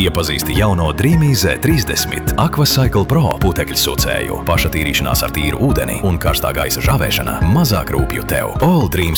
Iepazīsti jauno Dreamy Z30 Aquacycle Pro putekļu sūcēju. Paša tīrīšanās ar tīru ūdeni un karstā gaisa žāvēšana mazāk rūpju tev. All Dreams